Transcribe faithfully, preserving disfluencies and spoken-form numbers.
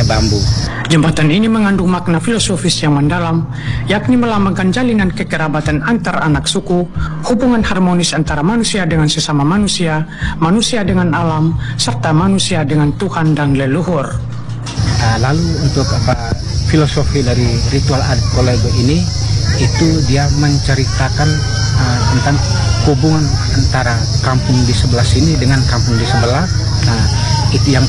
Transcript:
bambu. Jembatan ini mengandung makna filosofis yang mendalam, yakni melambangkan jalinan kekerabatan antar anak suku, hubungan harmonis antara manusia dengan sesama manusia, manusia dengan alam, serta manusia dengan Tuhan dan leluhur. Nah, lalu untuk apa filosofi dari ritual adat Kolego ini, itu dia menceritakan uh, tentang hubungan antara kampung di sebelah sini dengan kampung di sebelah. Nah, itu yang